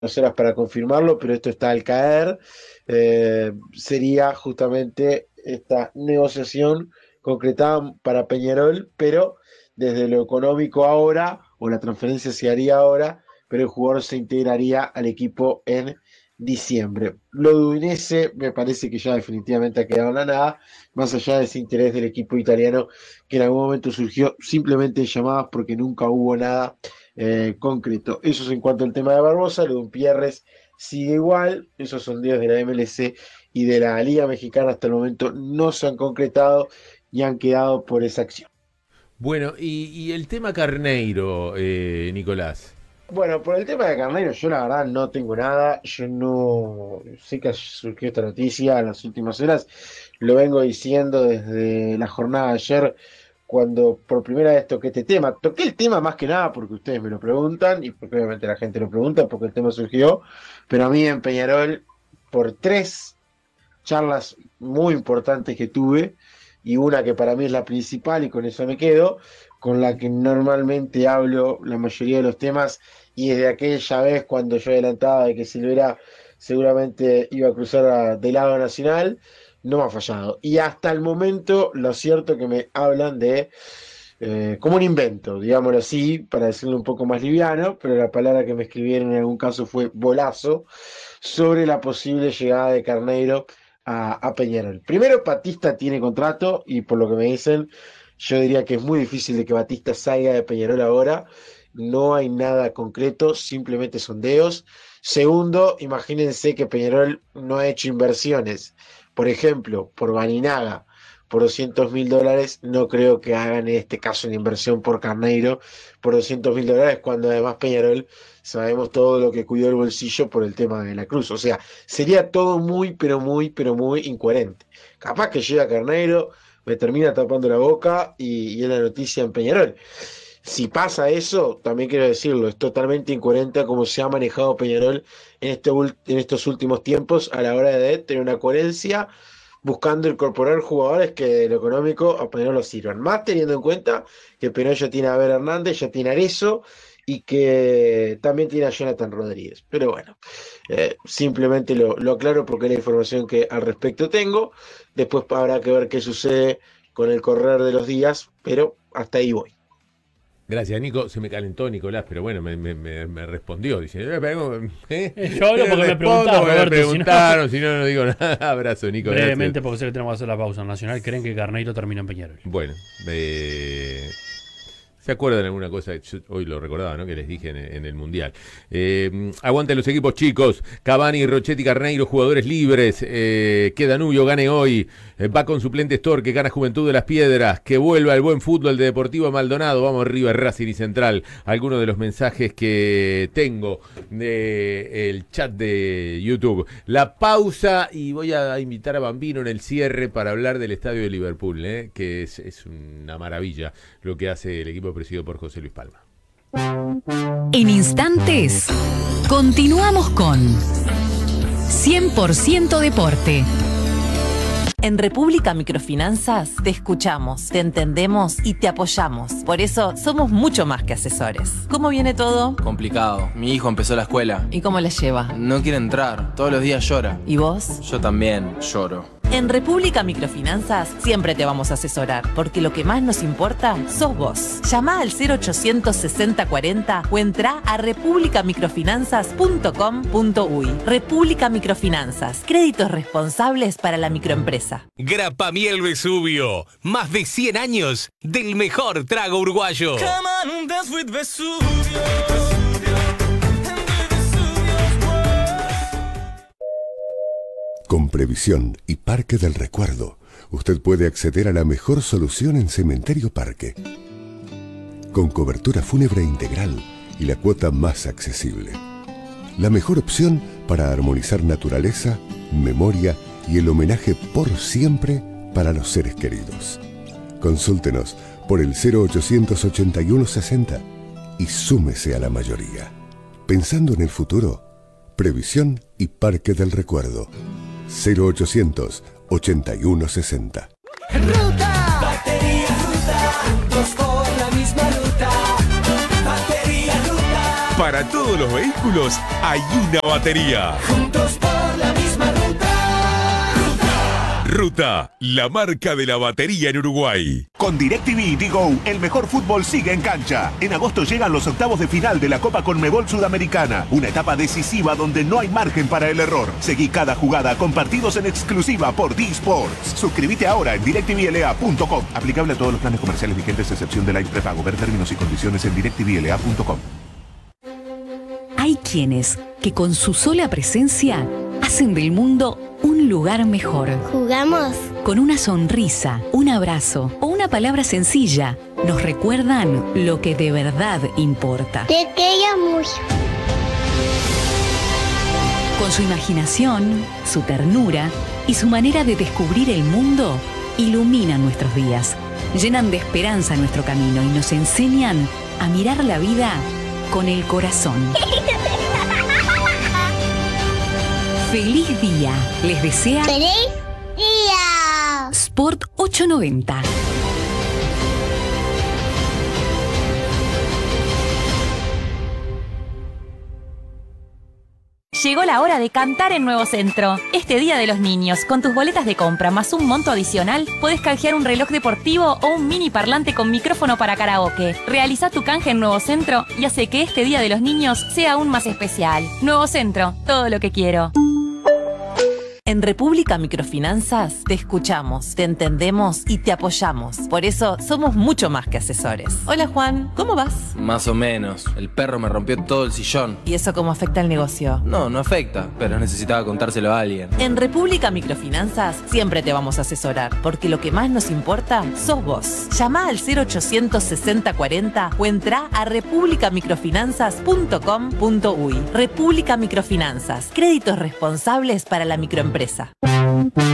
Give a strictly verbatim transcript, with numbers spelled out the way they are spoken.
horas para confirmarlo, pero esto está al caer. Eh, sería justamente esta negociación concretada para Peñarol, pero desde lo económico ahora, o la transferencia se haría ahora, pero el jugador se integraría al equipo en diciembre. Lo de Udinese me parece que ya definitivamente ha quedado en la nada, más allá de ese interés del equipo italiano que en algún momento surgió simplemente en llamadas porque nunca hubo nada eh, concreto. Eso es en cuanto al tema de Barbosa. Lo de Pierres sigue igual. Esos sondeos de la M L C y de la Liga Mexicana hasta el momento no se han concretado y han quedado por esa acción. Bueno, y, y el tema Carneiro, eh, Nicolás. Bueno, por el tema de Carneiro, yo la verdad no tengo nada. Yo no sé que surgió esta noticia en las últimas horas. Lo vengo diciendo desde la jornada de ayer, cuando por primera vez toqué este tema. Toqué el tema más que nada porque ustedes me lo preguntan y porque obviamente la gente lo pregunta porque el tema surgió. Pero a mí en Peñarol, por tres charlas muy importantes que tuve, y una que para mí es la principal, y con eso me quedo, con la que normalmente hablo la mayoría de los temas, y desde aquella vez cuando yo adelantaba de que Silvera seguramente iba a cruzar a, del lado nacional, no me ha fallado. Y hasta el momento, lo cierto que me hablan de eh, como un invento, digámoslo así, para decirlo un poco más liviano, pero la palabra que me escribieron en algún caso fue bolazo, sobre la posible llegada de Carneiro a, a Peñarol. Primero, Batista tiene contrato y por lo que me dicen, yo diría que es muy difícil de que Batista salga de Peñarol ahora. No hay nada concreto, simplemente sondeos. Segundo, imagínense que Peñarol no ha hecho inversiones. Por ejemplo, por Vaninaga, por doscientos mil dólares, no creo que hagan en este caso una inversión por Carneiro por doscientos mil dólares, cuando además Peñarol sabemos todo lo que cuidó el bolsillo por el tema de la Cruz. O sea, sería todo muy, pero muy, pero muy incoherente. Capaz que llega Carneiro, me termina tapando la boca y, y es la noticia en Peñarol. Si pasa eso, también quiero decirlo, es totalmente incoherente a cómo se ha manejado Peñarol en, este, en estos últimos tiempos a la hora de tener una coherencia, buscando incorporar jugadores que de lo económico a Peñarol lo sirvan. Más teniendo en cuenta que Peñarol ya tiene a Abel Hernández, ya tiene a Arezzo y que también tiene a Jonathan Rodríguez. Pero bueno, eh, simplemente lo, lo aclaro porque es la información que al respecto tengo. Después habrá que ver qué sucede con el correr de los días, pero hasta ahí voy. Gracias, Nico. Se me calentó Nicolás, pero bueno, me, me, me respondió. Dice, ¿eh? Yo hablo porque me preguntaron, me Roberto, preguntaron, si no, si no, no digo nada. Abrazo, Nico. Brevemente, gracias. porque sé que tenemos que hacer la pausa nacional. ¿Creen que Carneiro termina en Peñarol? Bueno, eh... ¿se acuerdan de alguna cosa? Yo hoy lo recordaba, ¿no? Que les dije en, en el Mundial. Eh, aguanten los equipos chicos. Cavani, Rochetti, Carneiro, jugadores libres. Eh, que Danubio gane hoy. Eh, va con suplente Storr, que gana Juventud de las Piedras. Que vuelva el buen fútbol de Deportivo Maldonado. Vamos arriba, Racing y Central. Algunos de los mensajes que tengo del chat de YouTube. La pausa y voy a invitar a Bambino en el cierre para hablar del estadio de Liverpool, ¿eh? Que es, es una maravilla lo que hace el equipo presidido por José Luis Palma. En instantes, continuamos con cien por ciento Deporte. En República Microfinanzas te escuchamos, te entendemos y te apoyamos. Por eso somos mucho más que asesores. ¿Cómo viene todo? Complicado. Mi hijo empezó la escuela. ¿Y cómo le lleva? No quiere entrar. Todos los días llora. ¿Y vos? Yo también lloro. En República Microfinanzas siempre te vamos a asesorar, porque lo que más nos importa sos vos. Llama al cero ochocientos sesenta cuarenta o entra a república microfinanzas punto com punto uy. República Microfinanzas, créditos responsables para la microempresa. Grappa Miel Vesubio, más de cien años del mejor trago uruguayo. Come on, dance with Vesubio. Con Previsión y Parque del Recuerdo, usted puede acceder a la mejor solución en Cementerio Parque. Con cobertura fúnebre integral y la cuota más accesible. La mejor opción para armonizar naturaleza, memoria y el homenaje por siempre para los seres queridos. Consúltenos por el cero ochocientos ochenta y uno sesenta y súmese a la mayoría. Pensando en el futuro, Previsión y Parque del Recuerdo. cero ochocientos ochenta y uno sesenta. Ruta, batería ruta, dos por la misma ruta. Batería ruta. Para todos los vehículos hay una batería. Juntos por la misma ruta. Ruta, la marca de la batería en Uruguay. Con DirecTV Digo, el mejor fútbol sigue en cancha. En agosto llegan los octavos de final de la Copa Conmebol Sudamericana. Una etapa decisiva donde no hay margen para el error. Seguí cada jugada con partidos en exclusiva por D-Sports. Suscríbete ahora en directv l a punto com. Aplicable a todos los planes comerciales vigentes, excepción de Live Prepago. Ver términos y condiciones en directv l a punto com. Hay quienes que con su sola presencia hacen del mundo un lugar mejor. ¿Jugamos? Con una sonrisa, un abrazo o una palabra sencilla, nos recuerdan lo que de verdad importa. Te quiero mucho. Con su imaginación, su ternura y su manera de descubrir el mundo, iluminan nuestros días, llenan de esperanza nuestro camino y nos enseñan a mirar la vida con el corazón. ¡Feliz día! Les desea... ¡Feliz día! Sport ochocientos noventa. Llegó la hora de cantar en Nuevo Centro. Este Día de los Niños, con tus boletas de compra más un monto adicional, podés canjear un reloj deportivo o un mini parlante con micrófono para karaoke. Realiza tu canje en Nuevo Centro y hace que este Día de los Niños sea aún más especial. Nuevo Centro, todo lo que quiero. En República Microfinanzas te escuchamos, te entendemos y te apoyamos. Por eso somos mucho más que asesores. Hola Juan, ¿cómo vas? Más o menos. El perro me rompió todo el sillón. ¿Y eso cómo afecta al negocio? No, no afecta, pero necesitaba contárselo a alguien. En República Microfinanzas siempre te vamos a asesorar, porque lo que más nos importa sos vos. Llama al cero ochocientos sesenta cuarenta o entra a república microfinanzas punto com punto uy. República Microfinanzas, créditos responsables para la microempresa.